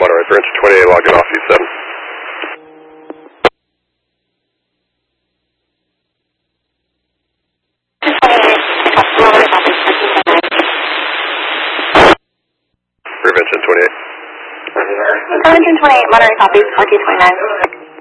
Monterey, Prevention 28, logging off E7. Prevention 28. Prevention 28, Monterey copies, RQ 29.